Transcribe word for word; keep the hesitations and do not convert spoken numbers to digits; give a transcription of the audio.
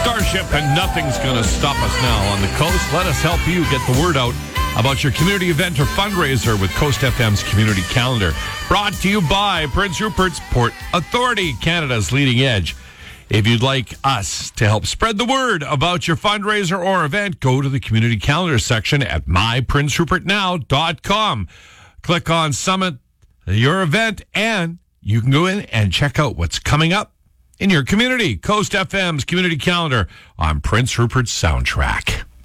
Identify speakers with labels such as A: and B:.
A: Starship, and nothing's going to stop us now on the coast. Let us help you get the word out about your community event or fundraiser with Coast F M's Community Calendar. Brought to you by Prince Rupert's Port Authority, Canada's leading edge. If you'd like us to help spread the word about your fundraiser or event, go to the Community Calendar section at my prince rupert now dot com. Click on Summit your event, and you can go in and check out what's coming up in your community. Coast F M's Community Calendar on Prince Rupert's Soundtrack.